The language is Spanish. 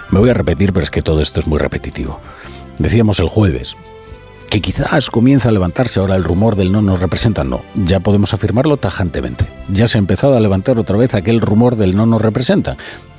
Me voy a repetir, pero es que todo esto es muy repetitivo. Decíamos el jueves que quizás comienza a levantarse ahora el rumor del no nos representan. No, ya podemos afirmarlo tajantemente. Ya se ha empezado a levantar otra vez aquel rumor del no nos representan.